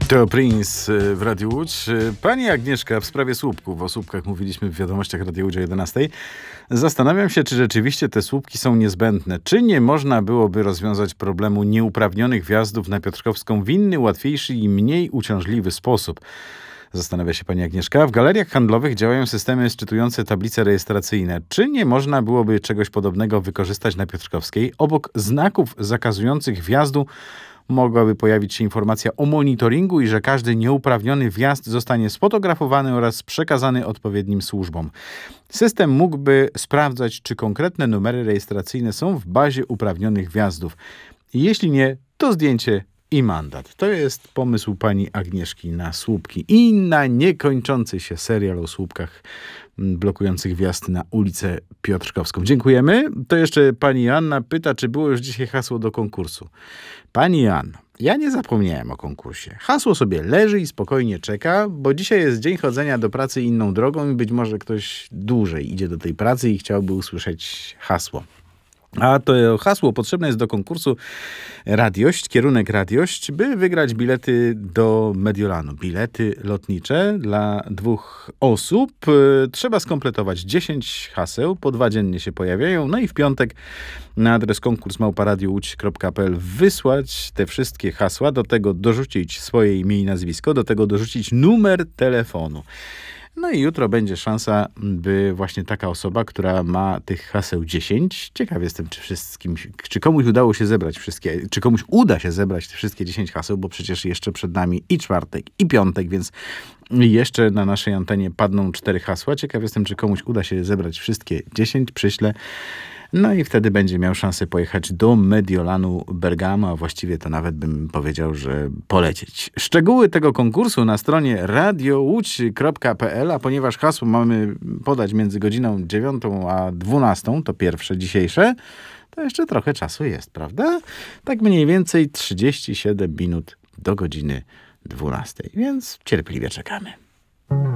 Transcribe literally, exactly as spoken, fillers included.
To Prince w Radiu Łódź. Pani Agnieszka, w sprawie słupków, o słupkach mówiliśmy w wiadomościach Radia Łódź o jedenastej. Zastanawiam się, czy rzeczywiście te słupki są niezbędne. Czy nie można byłoby rozwiązać problemu nieuprawnionych wjazdów na Piotrkowską w inny, łatwiejszy i mniej uciążliwy sposób? Zastanawia się pani Agnieszka. W galeriach handlowych działają systemy szczytujące tablice rejestracyjne. Czy nie można byłoby czegoś podobnego wykorzystać na Piotrkowskiej? Obok znaków zakazujących wjazdu mogłaby pojawić się informacja o monitoringu i że każdy nieuprawniony wjazd zostanie sfotografowany oraz przekazany odpowiednim służbom. System mógłby sprawdzać, czy konkretne numery rejestracyjne są w bazie uprawnionych wjazdów. Jeśli nie, to zdjęcie i mandat. To jest pomysł pani Agnieszki na słupki i na niekończący się serial o słupkach blokujących wjazd na ulicę Piotrkowską. Dziękujemy. To jeszcze pani Joanna pyta, czy było już dzisiaj hasło do konkursu. Pani Joanna, ja nie zapomniałem o konkursie. Hasło sobie leży i spokojnie czeka, bo dzisiaj jest dzień chodzenia do pracy inną drogą i być może ktoś dłużej idzie do tej pracy i chciałby usłyszeć hasło. A to hasło potrzebne jest do konkursu Radiość, kierunek Radiość, by wygrać bilety do Mediolanu. Bilety lotnicze dla dwóch osób. Trzeba skompletować dziesięć haseł, po dwa dziennie się pojawiają. No i w piątek na adres konkurs małpa radio łódź kropka p l wysłać te wszystkie hasła, do tego dorzucić swoje imię i nazwisko, do tego dorzucić numer telefonu. No i jutro będzie szansa, by właśnie taka osoba, która ma tych haseł dziesięć, ciekaw jestem, czy wszystkim, czy komuś udało się zebrać wszystkie, czy komuś uda się zebrać te wszystkie dziesięć haseł, bo przecież jeszcze przed nami i czwartek, i piątek, więc jeszcze na naszej antenie padną cztery hasła. Ciekaw jestem, czy komuś uda się zebrać wszystkie dziesięć, przyślę. No i wtedy będzie miał szansę pojechać do Mediolanu Bergamo, a właściwie to nawet bym powiedział, że polecieć. Szczegóły tego konkursu na stronie radio łódź kropka p l, a ponieważ hasło mamy podać między godziną dziewiątą a dwunastą, to pierwsze dzisiejsze, to jeszcze trochę czasu jest, prawda? Tak mniej więcej trzydzieści siedem minut do godziny dwunastej, więc cierpliwie czekamy.